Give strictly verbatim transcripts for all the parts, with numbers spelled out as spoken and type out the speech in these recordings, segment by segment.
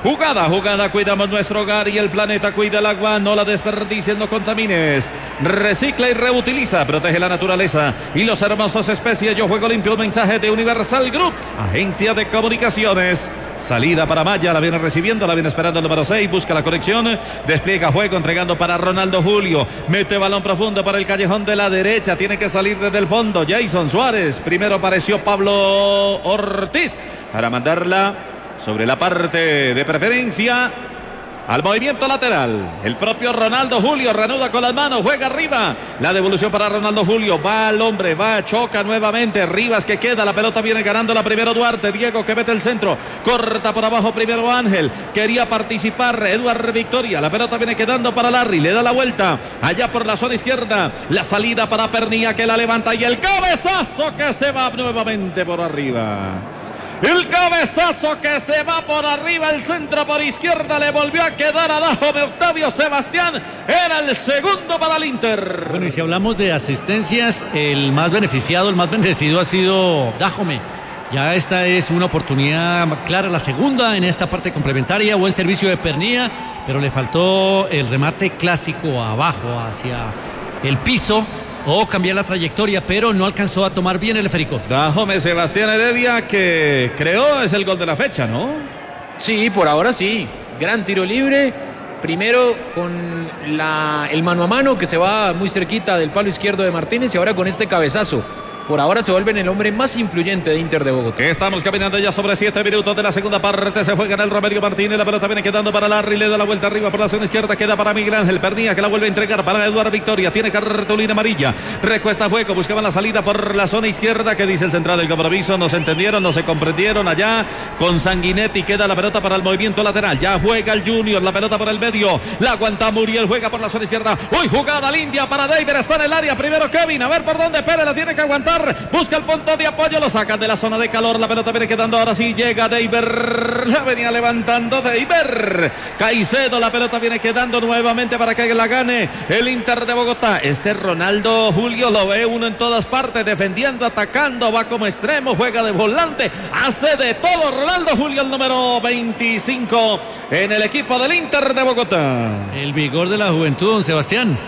Jugada, jugada, cuidamos nuestro hogar y el planeta, cuida el agua, no la desperdicies, no contamines. Recicla y reutiliza, protege la naturaleza y los hermosos especies. Yo juego limpio, un mensaje de Universal Group, agencia de comunicaciones. Salida para Maya, la viene recibiendo, la viene esperando el número seis, busca la conexión, despliega juego, entregando para Ronaldo Julio, mete balón profundo para el callejón de la derecha, tiene que salir desde el fondo, Jason Suárez, primero apareció Pablo Ortiz, para mandarla sobre la parte de preferencia al movimiento lateral. El propio Ronaldo Julio reanuda con las manos, juega arriba, la devolución para Ronaldo Julio, va al hombre, va, choca nuevamente, Rivas que queda, la pelota viene ganando la primero Duarte, Diego que mete el centro, corta por abajo primero Ángel, quería participar Eduard Victoria, la pelota viene quedando para Larry, le da la vuelta, allá por la zona izquierda, la salida para Pernilla que la levanta y el cabezazo que se va nuevamente por arriba. El cabezazo que se va por arriba, el centro por izquierda, le volvió a quedar abajo de Octavio Sebastián, era el segundo para el Inter. Bueno, y si hablamos de asistencias, el más beneficiado, el más bendecido ha sido Dájome. Ya esta es una oportunidad clara, la segunda en esta parte complementaria, buen servicio de Pernilla, pero le faltó el remate clásico abajo, hacia el piso, o cambiar la trayectoria, pero no alcanzó a tomar bien el esférico. Dájome Sebastián Heredia, que creo es el gol de la fecha, ¿no? Sí, por ahora sí. Gran tiro libre. Primero con la, el mano a mano que se va muy cerquita del palo izquierdo de Martínez y ahora con este cabezazo. Por ahora se vuelve el hombre más influyente de Inter de Bogotá. Estamos caminando ya sobre siete minutos de la segunda parte. Se juega en el Romerio Martínez. La pelota viene quedando para Larry. Le da la vuelta arriba por la zona izquierda. Queda para Miguel Ángel Pernilla que la vuelve a entregar para Eduardo Victoria. Tiene cartulina amarilla. Recuesta juego. Buscaban la salida por la zona izquierda. Que dice el central del compromiso. No se entendieron, no se comprendieron allá con Sanguinetti. Queda la pelota para el movimiento lateral. Ya juega el Junior. La pelota por el medio. La aguanta Muriel. Juega por la zona izquierda. Uy, jugada linda para David. Está en el área. Primero Kevin. A ver por dónde Pérez la tiene que aguantar. Busca el punto de apoyo, lo sacan de la zona de calor, la pelota viene quedando, ahora sí llega Deiber, la venía levantando Deiber, Caicedo, la pelota viene quedando nuevamente para que la gane el Inter de Bogotá. Este Ronaldo Julio lo ve uno en todas partes, defendiendo, atacando, va como extremo, juega de volante, hace de todo Ronaldo Julio, el número veinticinco en el equipo del Inter de Bogotá. El vigor de la juventud, don Sebastián.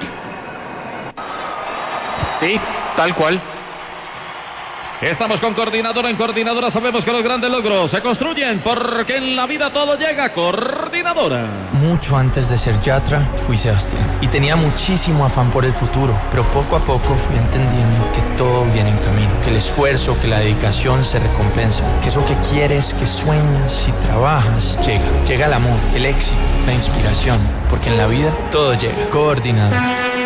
Sí, tal cual. Estamos con Coordinadora. En Coordinadora sabemos que los grandes logros se construyen porque en la vida todo llega. Coordinadora. Mucho antes de ser Yatra, fui Sebastián y tenía muchísimo afán por el futuro, pero poco a poco fui entendiendo que todo viene en camino, que el esfuerzo, que la dedicación se recompensa, que eso que quieres, que sueñas y trabajas, llega. Llega el amor, el éxito, la inspiración, porque en la vida todo llega. Coordinadora.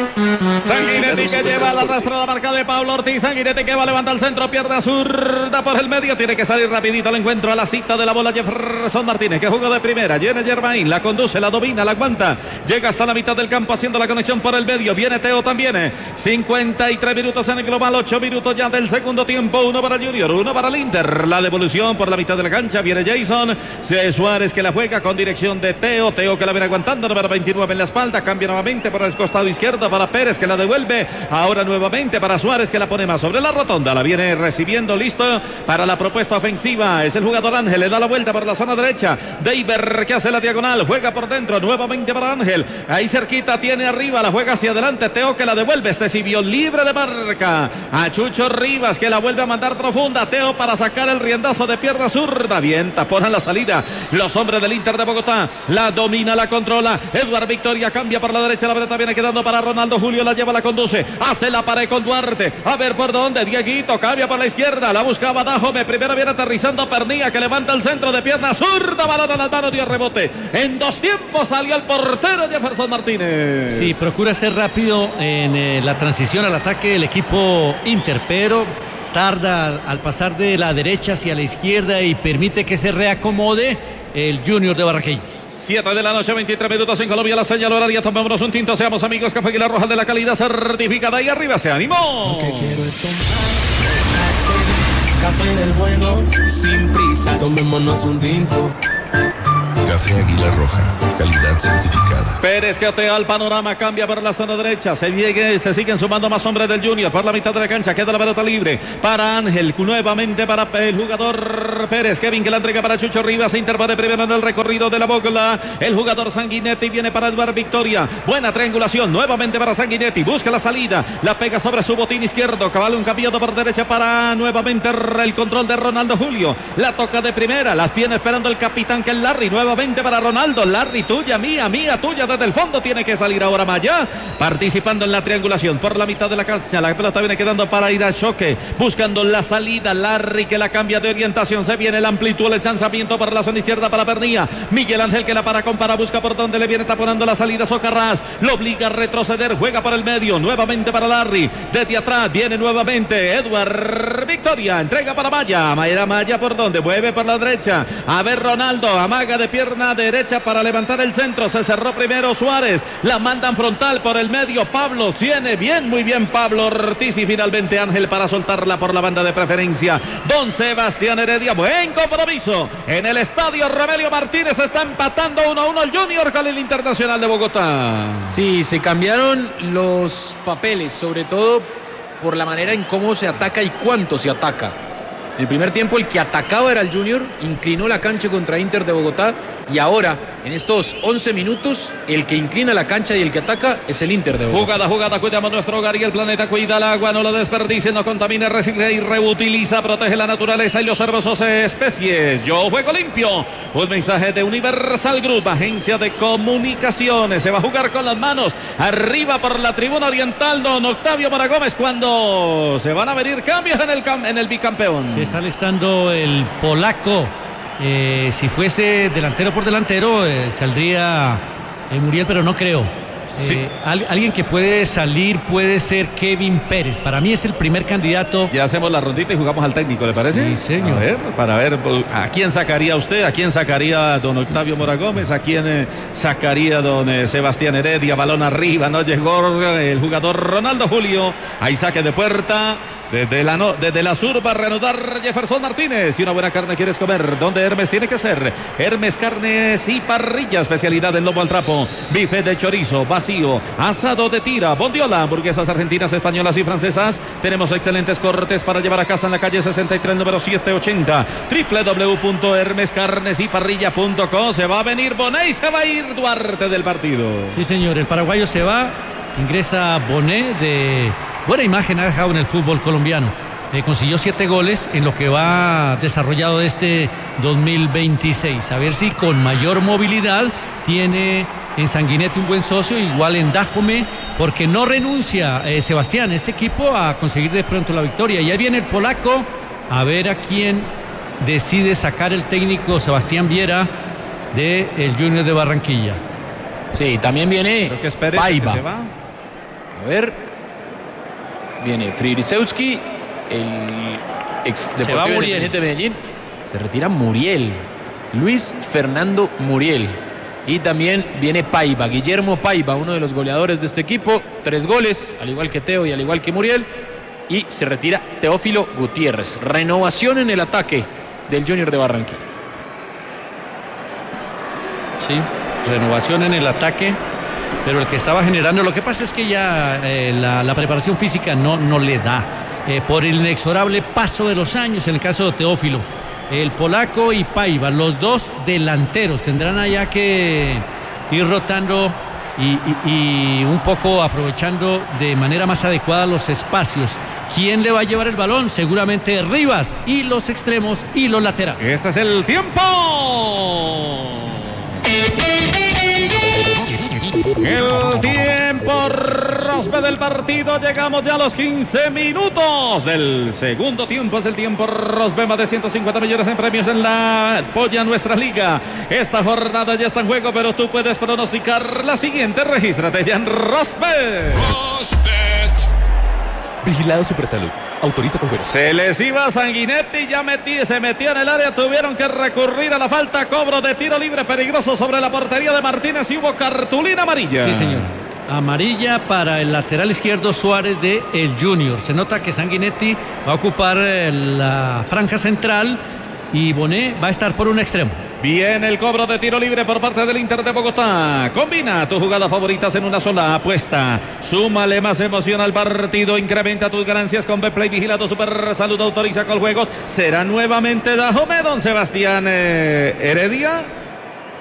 Sanguinetti que lleva la arrastrada marca de Pablo Ortiz. Sanguinetti que va a levantar el centro, pierna zurda por el medio, tiene que salir rapidito al encuentro a la cita de la bola Jefferson Martínez, que jugó de primera, Jenny Germain, la conduce, la domina, la aguanta, llega hasta la mitad del campo haciendo la conexión por el medio, viene Teo también, cincuenta y tres minutos en el global, ocho minutos ya del segundo tiempo, uno para el Junior, uno para el Inter, la devolución por la mitad de la cancha, viene Jason Suárez que la juega con dirección de Teo, Teo que la viene aguantando, número veintinueve en la espalda, cambia nuevamente por el costado izquierdo para Pérez que la devuelve, ahora nuevamente para Suárez que la pone más sobre la rotonda, la viene recibiendo, listo para la propuesta ofensiva, es el jugador Ángel, le da la vuelta por la zona derecha, Deiber que hace la diagonal, juega por dentro, nuevamente para Ángel, ahí cerquita tiene arriba, la juega hacia adelante, Teo que la devuelve, este sí vio libre de marca, a Chucho Rivas que la vuelve a mandar profunda, Teo para sacar el riendazo de pierna zurda, bien taponan la salida, los hombres del Inter de Bogotá, la domina, la controla, Eduard Victoria cambia por la derecha, la pelota viene quedando para Ronaldo Julio, la lleva, la conduce, hace la pared con Duarte, a ver por dónde, Dieguito cambia por la izquierda, la buscaba Dájome, primero viene aterrizando Pernilla que levanta el centro de pierna zurda, balón a las manos, dio rebote, en dos tiempos salió el portero Jefferson Martínez. Sí, procura ser rápido en eh, la transición al ataque del equipo Inter, pero tarda al, al pasar de la derecha hacia la izquierda y permite que se reacomode el Junior de Barranquilla. siete de la noche, veintitrés minutos en Colombia, la señal horaria, tomémonos un tinto, seamos amigos, Café Aguilar Roja de la calidad certificada y arriba se animó. Café del bueno, sin prisa, tomémonos un tinto. Café Aguilar. Águila Roja, calidad certificada. Pérez que otea el panorama, cambia por la zona derecha, se, llegue, se siguen sumando más hombres del Junior por la mitad de la cancha, queda la pelota libre para Ángel, nuevamente para el jugador Pérez, Kevin que la entrega para Chucho Rivas, se interpone primero en el recorrido de la bola, el jugador Sanguinetti viene para Eduard Victoria, buena triangulación, nuevamente para Sanguinetti, busca la salida, la pega sobre su botín izquierdo, cabal un cambiado por derecha para nuevamente el control de Ronaldo Julio, la toca de primera, la viene esperando el capitán que es Larry, nuevamente para Ronaldo, Larry tuya, mía, mía, tuya, desde el fondo tiene que salir ahora Maya, participando en la triangulación por la mitad de la cancha, la pelota viene quedando para ir a choque, buscando la salida, Larry que la cambia de orientación, se viene la amplitud, el lanzamiento por la zona izquierda para Pernía, Miguel Ángel que la para compara, busca por donde le viene taponando la salida Socarrás, lo obliga a retroceder, juega por el medio, nuevamente para Larry, desde atrás viene nuevamente Eduard Victoria, entrega para Maya, Mayra Maya por donde, mueve por la derecha, a ver Ronaldo, amaga de pierna derecha para levantar el centro, se cerró primero Suárez, la mandan frontal por el medio, Pablo tiene bien, muy bien Pablo Ortiz y finalmente Ángel para soltarla por la banda de preferencia, Don Sebastián Heredia, buen compromiso en el estadio Romelio Martínez, está empatando uno a uno el Junior con el Internacional de Bogotá. Sí, se cambiaron los papeles, sobre todo por la manera en cómo se ataca y cuánto se ataca. En el primer tiempo el que atacaba era el Junior, inclinó la cancha contra Inter de Bogotá y ahora en estos once minutos el que inclina la cancha y el que ataca es el Inter de Bogotá. Jugada, jugada, cuidamos nuestro hogar y el planeta, cuida el agua, no lo desperdicie, no contamine, recicle y reutiliza, protege la naturaleza y los hermosos especies. Yo juego limpio. Un mensaje de Universal Group, agencia de comunicaciones. Se va a jugar con las manos arriba por la tribuna oriental don Octavio Mora Gómez cuando se van a venir cambios en el, en el bicampeón. Se está alistando el polaco. Eh, si fuese delantero por delantero eh, saldría eh, Muriel, pero no creo. Eh, sí. al, alguien que puede salir puede ser Kevin Pérez. Para mí es el primer candidato. Ya hacemos la rondita y jugamos al técnico, ¿le parece? Sí, señor. A ver, para ver a quién sacaría usted, a quién sacaría don Octavio Mora Gómez, a quién eh, sacaría don eh, Sebastián Heredia, balón arriba, no llegó el jugador Ronaldo Julio. Ahí saque de puerta. Desde la, no, desde la sur va a reanudar Jefferson Martínez. Si una buena carne quieres comer, ¿dónde Hermes tiene que ser? Hermes Carnes y Parrilla, especialidad del lomo al trapo, bife de chorizo, vacío, asado de tira, bondiola, hamburguesas argentinas, españolas y francesas. Tenemos excelentes cortes para llevar a casa en la calle sesenta y tres, número setecientos ochenta. doble u doble u doble u punto hermes carnes y parrilla punto com. Se va a venir Bonet y se va a ir Duarte del partido. Sí, señor, el paraguayo se va, ingresa Bonet de... Buena imagen ha dejado en el fútbol colombiano. Eh, consiguió siete goles en lo que va desarrollado este dos mil veintiséis. A ver si con mayor movilidad tiene en Sanguinetti un buen socio, igual en Dájome, porque no renuncia eh, Sebastián, este equipo, a conseguir de pronto la victoria. Y ahí viene el polaco, a ver a quién decide sacar el técnico Sebastián Viera de el Junior de Barranquilla. Sí, también viene Creo que es Pérez, Paiva. que se va. A ver. Viene Fririsewski, el ex Deportivo Independiente de Medellín. Se retira Muriel, Luis Fernando Muriel. Y también viene Paiva, Guillermo Paiva, uno de los goleadores de este equipo. Tres goles, al igual que Teo y al igual que Muriel. Y se retira Teófilo Gutiérrez. Renovación en el ataque del Junior de Barranquilla. Sí, renovación en el ataque. Pero el que estaba generando, lo que pasa es que ya eh, la, la preparación física no, no le da, eh, por el inexorable paso de los años, en el caso de Teófilo. El polaco y Paiva, los dos delanteros, tendrán allá que ir rotando y, y, y un poco aprovechando de manera más adecuada los espacios. ¿Quién le va a llevar el balón? Seguramente Rivas, y los extremos y los laterales. Este es el tiempo. El tiempo Rosbe del partido. Llegamos ya a los quince minutos del segundo tiempo. Es el tiempo Rosbe. Más de ciento cincuenta millones en premios en la Polla Nuestra Liga. Esta jornada ya está en juego, pero tú puedes pronosticar la siguiente. Regístrate ya en Rosbe. Vigilado Supersalud. Autoriza con juego. Se les iba Sanguinetti, ya metí, se metió en el área, tuvieron que recurrir a la falta, cobro de tiro libre peligroso sobre la portería de Martínez y hubo cartulina amarilla. Sí, señor. Amarilla para el lateral izquierdo Suárez de el Junior. Se nota que Sanguinetti va a ocupar la franja central y Bonet va a estar por un extremo. Viene el cobro de tiro libre por parte del Inter de Bogotá. Combina tus jugadas favoritas en una sola apuesta. Súmale más emoción al partido. Incrementa tus ganancias con Betplay. Vigilado Super Salud. Autoriza con juegos. Será nuevamente Dajome, don Sebastián eh, Heredia.